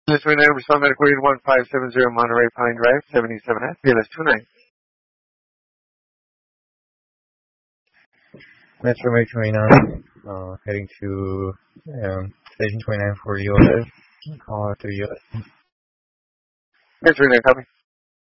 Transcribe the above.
This way, respond medical 1570 Monterey Pine Drive, 77F, PLS 29. Metro May 29, heading to Station 29 for ULS. Call to ULS. Metro 29, copy.